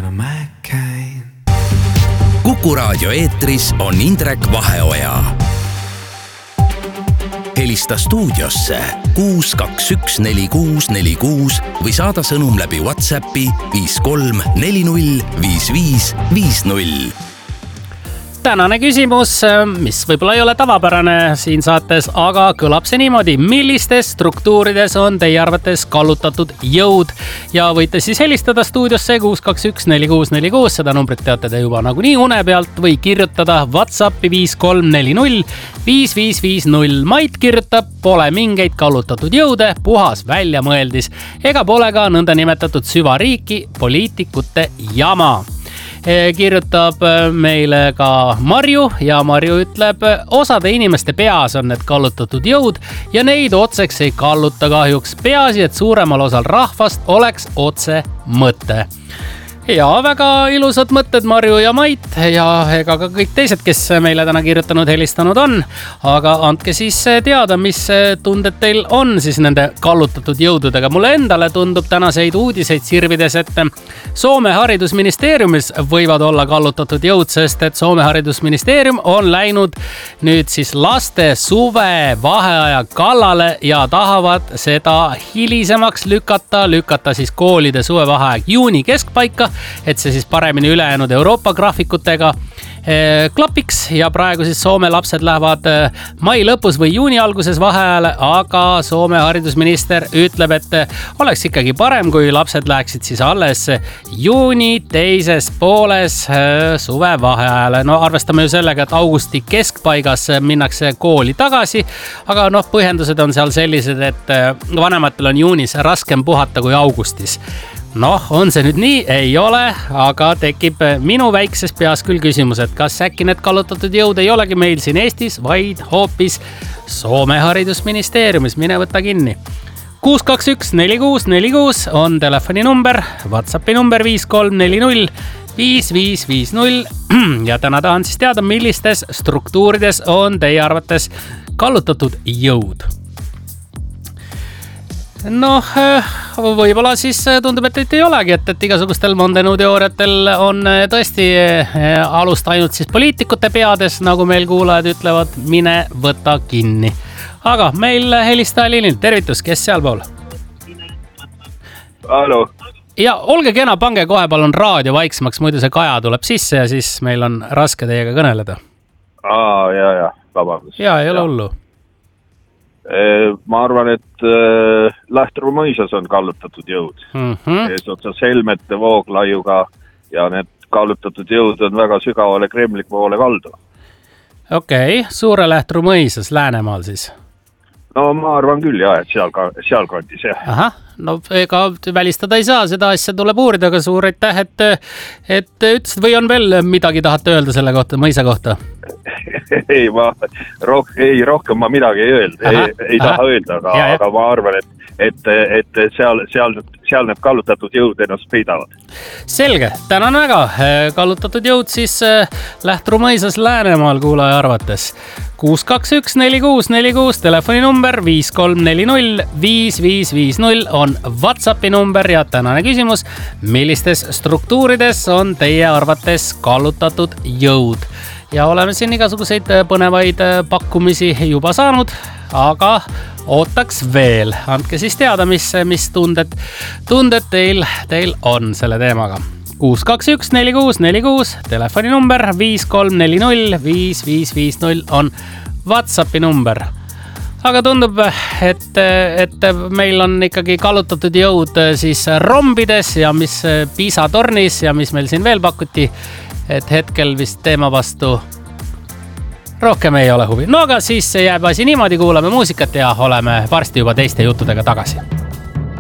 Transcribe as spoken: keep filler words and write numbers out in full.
aina mä käin. Kuku Raadio eetris on Indrek Vaheoja. Helista stuudiosse kuus kaks üks neli kuus neli kuus või saada sõnum läbi WhatsAppi viis kolm neli null viis viis viis null. Tänane küsimus, mis võib-olla ei ole tavapärane siin saates, aga kõlab see niimoodi. Millistes struktuurides on teie arvates kallutatud jõud? Ja võite siis helistada stuudiosse kuus kaks üks neli kuus neli kuus, seda numbrit teate te juba nagunii une pealt, või kirjutada WhatsAppi viis kolm neli null viis viis viis null. Mait kirjutab, pole mingeid kallutatud jõude, puhas väljamõeldis, ega pole ka nõnda nimetatud süvariiki, poliitikute jama. Kirjutab meile ka Marju ja Marju ütleb, osade inimeste peas on need kallutatud jõud ja neid otseks ei kalluta kahjuks. Peaasi, et suuremal osal rahvast oleks otse mõte. Ja väga ilusad mõtted Marju ja Mait ja ega ka kõik teised, kes meile täna kirjutanud, helistanud on. Aga andke siis teada, mis tunded teil on siis nende kallutatud jõududega. Mulle endale tundub tänaseid uudiseid sirvides, et Soome haridusministeeriumis võivad olla kallutatud jõud, sest et Soome haridusministeerium on läinud nüüd siis laste suve vaheaja kallale ja tahavad seda hilisemaks lükata, lükata siis koolide suve vaheaeg juuni keskpaika, et see siis paremini ülejäänud Euroopa graafikutega klapiks ja praegu siis Soome lapsed lähevad mai lõpus või juuni alguses vaheajale, aga Soome haridusminister ütleb, et oleks ikkagi parem, kui lapsed läheksid siis alles juuni teises pooles suve vaheajale. No arvestame ju sellega, et augusti keskpaigas minnakse kooli tagasi, aga noh, põhjendused on seal sellised, et vanematel on juunis raskem puhata kui augustis. Noh, on see nüüd nii? Ei ole, aga tekib minu väikses peas küll küsimus, et kas äkki need kallutatud jõud ei olegi meil siin Eestis, vaid hoopis Soome haridusministeeriumis. Mine võtta kinni. kuus kaks üks neli kuus neli kuus on telefoni number, WhatsAppi number viis kolm neli null viis viis viis null ja täna tahan siis teada, millistes struktuurides on teie arvates kallutatud jõud. Noh, võib-olla siis tundub, et ei olegi, et, et igasugustel mondenuteooriatel on tõesti alust ainult siis poliitikute peades, nagu meil kuulajad ütlevad, mine võta kinni. Aga meil helistaja liinil, tervitus, kes sealpool? Hallo. Ja olge kena, pange kohe palun raadio vaiksemaks, muidu see kaja tuleb sisse ja siis meil on raske teiega kõneleda. Aa, ja, ja, vabandus. Ja, ei ole hullu. Ma arvan, et äh, Lähtru mõisas on kallutatud jõud. Mm-hmm. Eesotsas Helmete Vooglaiuga ja need kallutatud jõud on väga sügavale Kremli poole kaldu. Okei, okay. Suure Lähtru mõisas Läänemaal siis? No ma arvan küll jah, et seal, seal kandis jah. Aha, no ega välistada ei saa, seda asja tuleb uurida, aga suur aitäh, et, et ütlesid, või on veel midagi tahate öelda selle kohta, mõisa kohta? ei, ma, roh, ei, rohkem ma midagi ei öelda, aha, ei, ei taha öelda, aga, ja, aga ma arvan, et, et, et seal, seal, seal need kallutatud jõud ennast peidavad. Selge, tänan väga. Kallutatud jõud siis Lähtru mõisas Läänemaal kuulaja arvates. kuus kaks üks neli kuus neli kuus, telefoni number viis kolm neli null viis viis viis null on WhatsAppi number ja tänane küsimus, millistes struktuurides on teie arvates kallutatud jõud? Ja oleme siin igasuguseid põnevaid pakkumisi juba saanud, aga ootaks veel. Andke siis teada, mis, mis tunded, tunded teil, teil on selle teemaga. kuus kaks üks neli kuus neli kuus, telefoni number viis kolm neli null viis viis viis null on WhatsAppi number. Aga tundub, et, et meil on ikkagi kallutatud jõud siis rombides ja mis Piisa tornis ja mis meil siin veel pakuti, et hetkel vist teema vastu rohkem ei ole huvi. No aga siis jääb asi niimoodi, kuulame muusikat ja oleme varsti juba teiste juttudega tagasi.